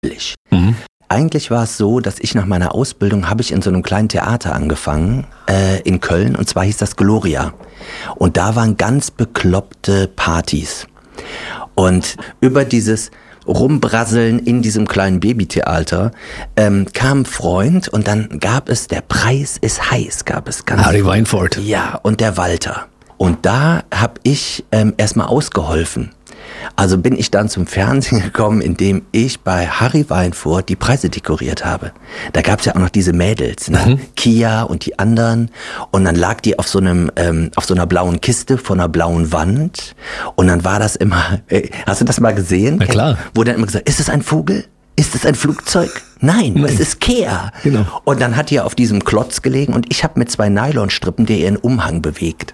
Mhm. Eigentlich war es so, dass ich nach meiner Ausbildung habe ich in so einem kleinen Theater angefangen, in Köln, und zwar hieß das Gloria. Und da waren ganz bekloppte Partys. Und über dieses Rumbrasseln in diesem kleinen Babytheater kam ein Freund, und dann gab es Der Preis ist heiß, gab es ganz Harry Weinfurt. Ja, und der Walter. Und da habe ich erstmal ausgeholfen. Also bin ich dann zum Fernsehen gekommen, indem ich bei Harry Weinfurt die Preise dekoriert habe. Da gab es ja auch noch diese Mädels, ne? Kia und die anderen. Und dann lag die auf so einer blauen Kiste vor einer blauen Wand. Und dann war das immer, hast du das mal gesehen? Na klar. Wo dann immer gesagt, ist es ein Vogel? Ist es ein Flugzeug? Nein, es ist Kea. Genau. Und dann hat die auf diesem Klotz gelegen und ich habe mit 2 Nylonstrippen der ihren Umhang bewegt.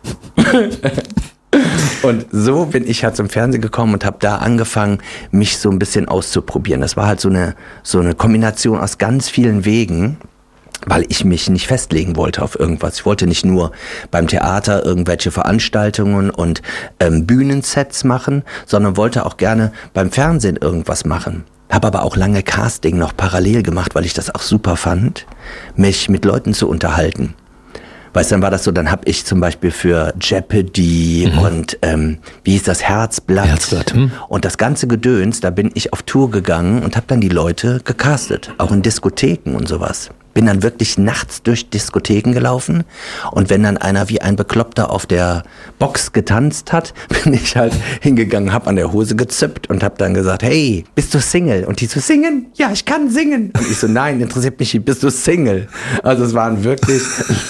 Und so bin ich halt zum Fernsehen gekommen und habe da angefangen, mich so ein bisschen auszuprobieren. Das war halt so eine Kombination aus ganz vielen Wegen, weil ich mich nicht festlegen wollte auf irgendwas. Ich wollte nicht nur beim Theater irgendwelche Veranstaltungen und Bühnensets machen, sondern wollte auch gerne beim Fernsehen irgendwas machen. Habe aber auch lange Casting noch parallel gemacht, weil ich das auch super fand, mich mit Leuten zu unterhalten. Weißt du, dann war das so, dann habe ich zum Beispiel für Jeopardy und wie hieß das, Herzblatt. Und das ganze Gedöns, da bin ich auf Tour gegangen und habe dann die Leute gecastet, auch in Diskotheken und sowas. Bin dann wirklich nachts durch Diskotheken gelaufen, und wenn dann einer wie ein Bekloppter auf der Box getanzt hat, bin ich halt hingegangen, hab an der Hose gezippt und hab dann gesagt, hey, bist du Single? Und die so, singen? Ja, ich kann singen. Und ich so, nein, interessiert mich nicht, bist du Single? Also es waren wirklich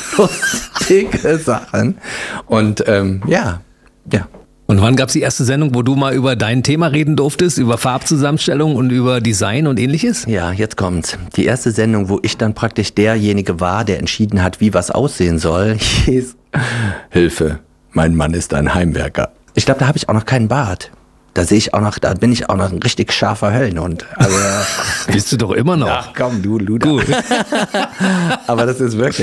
lustige Sachen. Und ja. Und wann gab es die erste Sendung, wo du mal über dein Thema reden durftest, über Farbzusammenstellung und über Design und ähnliches? Ja, jetzt kommt's. Die erste Sendung, wo ich dann praktisch derjenige war, der entschieden hat, wie was aussehen soll, hieß Hilfe, mein Mann ist ein Heimwerker. Ich glaube, da habe ich auch noch keinen Bart. Da bin ich auch noch ein richtig scharfer Höllenhund. Also, bist du doch immer noch. Ach komm, du Luder. Gut. Aber das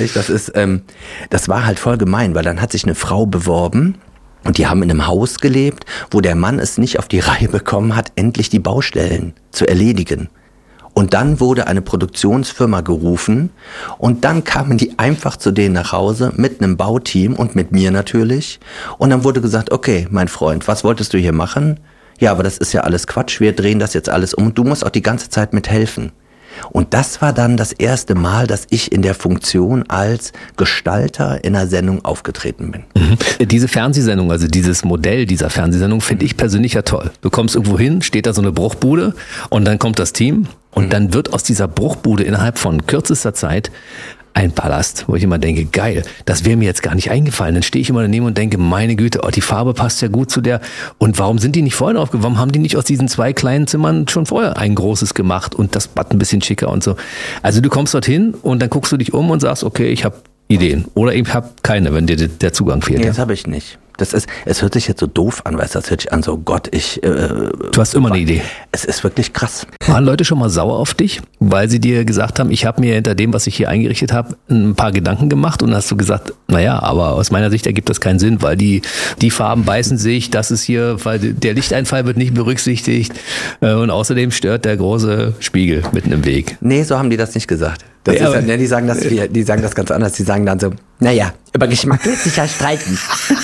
war halt voll gemein, weil dann hat sich eine Frau beworben. Und die haben in einem Haus gelebt, wo der Mann es nicht auf die Reihe bekommen hat, endlich die Baustellen zu erledigen. Und dann wurde eine Produktionsfirma gerufen, und dann kamen die einfach zu denen nach Hause mit einem Bauteam und mit mir natürlich. Und dann wurde gesagt, okay, mein Freund, was wolltest du hier machen? Ja, aber das ist ja alles Quatsch, wir drehen das jetzt alles um und du musst auch die ganze Zeit mithelfen. Und das war dann das erste Mal, dass ich in der Funktion als Gestalter in einer Sendung aufgetreten bin. Diese Fernsehsendung, also dieses Modell dieser Fernsehsendung, finde ich persönlich ja toll. Du kommst irgendwo hin, steht da so eine Bruchbude, und dann kommt das Team, und dann wird aus dieser Bruchbude innerhalb von kürzester Zeit ein Palast, wo ich immer denke, geil, das wäre mir jetzt gar nicht eingefallen. Dann stehe ich immer daneben und denke, meine Güte, die Farbe passt ja gut zu der. Und warum sind die nicht vorher drauf gekommen? Warum haben die nicht aus diesen 2 kleinen Zimmern schon vorher ein großes gemacht und das Bad ein bisschen schicker und so? Also du kommst dorthin und dann guckst du dich um und sagst, okay, ich habe Ideen. Oder ich habe keine, wenn dir der Zugang fehlt. Nee, das habe ich nicht. Es hört sich jetzt so doof an, weißt du, das hört sich an so, Gott, du hast immer eine Idee. Es ist wirklich krass. Waren Leute schon mal sauer auf dich, weil sie dir gesagt haben, ich habe mir hinter dem, was ich hier eingerichtet habe, ein paar Gedanken gemacht, und dann hast du gesagt, naja, aber aus meiner Sicht ergibt das keinen Sinn, weil die Farben beißen sich, das ist hier, weil der Lichteinfall wird nicht berücksichtigt, und außerdem stört der große Spiegel mitten im Weg. Nee, so haben die das nicht gesagt. Die sagen das ganz anders. Die sagen dann so, naja, über Geschmack lässt sich ja streiten.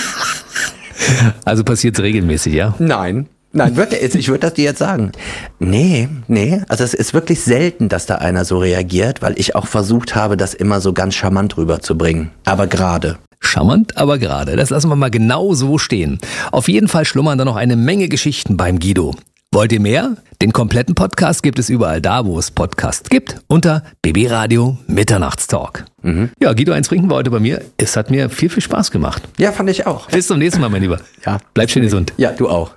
Also passiert es regelmäßig, ja? Nein, ich würde das dir jetzt sagen. Nee, also es ist wirklich selten, dass da einer so reagiert, weil ich auch versucht habe, das immer so ganz charmant rüberzubringen. Aber gerade. Charmant, aber gerade. Das lassen wir mal genau so stehen. Auf jeden Fall schlummern da noch eine Menge Geschichten beim Guido. Wollt ihr mehr? Den kompletten Podcast gibt es überall da, wo es Podcasts gibt, unter BB Radio Mitternachtstalk. Ja, Guido 1 Trinken war heute bei mir. Es hat mir viel Spaß gemacht. Ja, fand ich auch. Bis zum nächsten Mal, mein Lieber. Ja. Bleib schön gesund. Ja, du auch.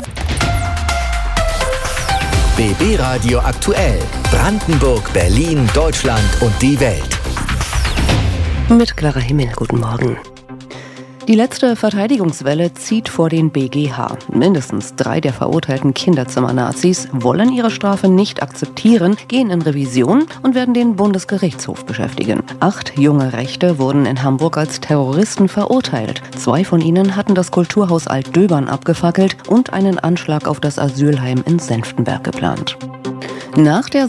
BB Radio aktuell. Brandenburg, Berlin, Deutschland und die Welt. Mit Clara Himmel, guten Morgen. Die letzte Verteidigungswelle zieht vor den BGH. Mindestens 3 der verurteilten Kinderzimmer-Nazis wollen ihre Strafe nicht akzeptieren, gehen in Revision und werden den Bundesgerichtshof beschäftigen. 8 junge Rechte wurden in Hamburg als Terroristen verurteilt. 2 von ihnen hatten das Kulturhaus Altdöbern abgefackelt und einen Anschlag auf das Asylheim in Senftenberg geplant. Nach der